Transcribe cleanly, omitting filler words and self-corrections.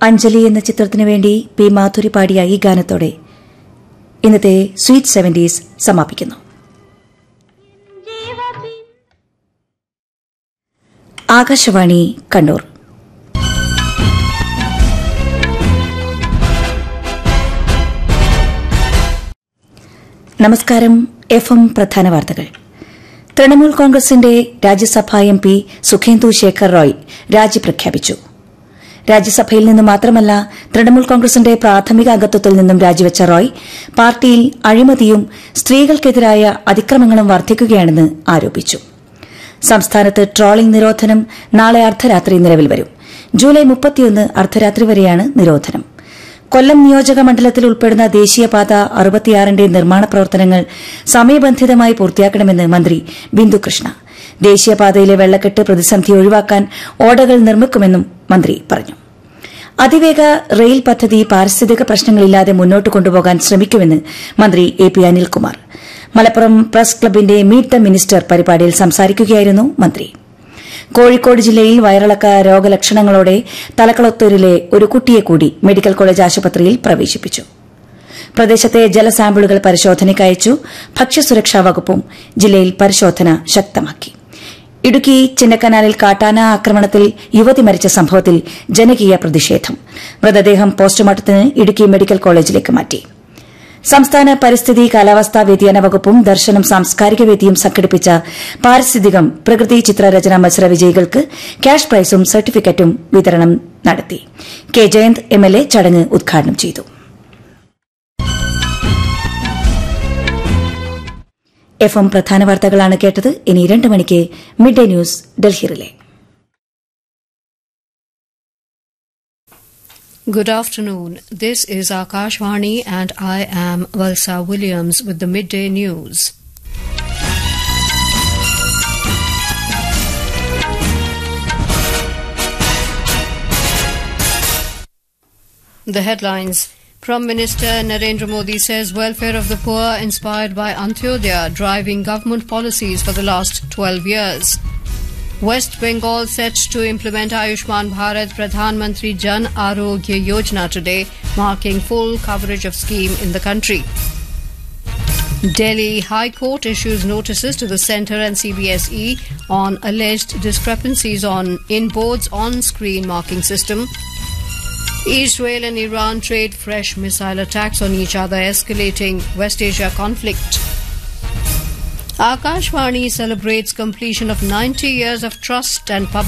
അഞ്ജലി എന്ന ചിത്രത്തിനു വേണ്ടി പി മാധുരി പാടിയ ഈ ഗാനത്തോടെ ഇന്നത്തെ സ്വീറ്റ് 70s സമാപിക്കുന്നു. ആകാശവാണി കണ്ണൂർ. നമസ്കാരം. FM പ്രധാന വാർത്തകൾ. തൃണമൂൽ കോൺഗ്രസിന്റെ രാജ്യസഭാ MP സുഖേന്ദു ശേഖർ റോയ് രാജി പ്രഖ്യാപിച്ചു. രാജ്യസഭയിൽ നിന്ന് മാത്രമല്ല തൃണമൂൽ കോൺഗ്രസിന്റെ പ്രാഥമിക അംഗത്വത്തിൽ നിന്നും രാജിവെച്ച റോയ് പാർട്ടിയിൽ അഴിമതിയും സ്ത്രീകൾക്കെതിരായ അതിക്രമങ്ങളും വർദ്ധിക്കുകയാണെന്ന് ആരോപിച്ചു. സംസ്ഥാനത്ത് ട്രോളിംഗ് നിരോധനം നാളെ അർദ്ധരാത്രി നിലവിൽ വരും. ജൂലൈ 31 അർദ്ധരാത്രി വരെയാണ് നിരോധനം. കൊല്ലം നിയോജക മണ്ഡലത്തിൽ ഉൾപ്പെടുന്ന ദേശീയപാത 66ന്റെ നിർമ്മാണ പ്രവർത്തനങ്ങൾ സമയബന്ധിതമായി പൂർത്തിയാക്കണമെന്ന് മന്ത്രി ബിന്ദു കൃഷ്ണ. ദേശീയപാതയിലെ വെള്ളക്കെട്ട് പ്രതിസന്ധി ഒഴിവാക്കാൻ ഓടകൾ നിർമ്മിക്കുമെന്നും മന്ത്രി പറഞ്ഞു. അതിവേഗ റെയിൽ പദ്ധതി പാരിസ്ഥിതിക പ്രശ്നങ്ങളില്ലാതെ മുന്നോട്ട് കൊണ്ടുപോകാൻ ശ്രമിക്കുമെന്ന് മന്ത്രി AP അനിൽകുമാർ. മലപ്പുറം പ്രസ് ക്ലബിന്റെ മീറ്റ് ദ മിനിസ്റ്റർ പരിപാടിയിൽ സംസാരിക്കുകയായിരുന്നു മന്ത്രി. കോഴിക്കോട് ജില്ലയിൽ വയറിളക്ക രോഗലക്ഷണങ്ങളോടെ തലക്കളത്തൂരിലെ ഒരു കുട്ടിയെ കൂടി മെഡിക്കൽ കോളേജ് ആശുപത്രിയിൽ പ്രവേശിപ്പിച്ചു. പ്രദേശത്തെ ജലസാമ്പിളുകൾ പരിശോധനയ്ക്ക് അയച്ചു. ഭക്ഷ്യസുരക്ഷാ വകുപ്പും ജില്ലയിൽ പരിശോധന ശക്തമാക്കി. ഇടുക്കി ചിന്നക്കനാലിൽ കാട്ടാന ആക്രമണത്തിൽ യുവതി മരിച്ച സംഭവത്തിൽ ജനകീയ പ്രതിഷേധം. മൃതദേഹം പോസ്റ്റ്മോർട്ടത്തിന് ഇടുക്കി മെഡിക്കൽ കോളേജിലേക്ക് മാറ്റി. സംസ്ഥാന പരിസ്ഥിതി കാലാവസ്ഥാ വ്യതിയാന വകുപ്പും ദർശനം സാംസ്കാരിക വേദിയും സംഘടിപ്പിച്ച പാരിസ്ഥിതികം പ്രകൃതി ചിത്രരചനാ മത്സര വിജയികൾക്ക് ക്യാഷ് പ്രൈസും സർട്ടിഫിക്കറ്റും വിതരണം നടത്തി. കെ ജയന്ത് MLA ചടങ്ങ് ഉദ്ഘാടനം ചെയ്തു. FM പ്രധാന വാർത്തകളാണ് കേട്ടത്. ഇനി 2 മണിക്ക് mid day news Delhi relay. Good afternoon. This is Akashvani and I am Valsa Williams with the midday news. The headlines. Prime Minister Narendra Modi says welfare of the poor inspired by Antyodaya driving government policies for the last 12 years. West Bengal set to implement Ayushman Bharat Pradhan Mantri Jan Arogya Yojana today, marking full coverage of scheme in the country. Delhi High Court issues notices to the centre and CBSE on alleged discrepancies in board's on-screen marking system. Israel and Iran trade fresh missile attacks on each other, escalating West Asia conflict. Akashvani celebrates completion of 90 years of trust and public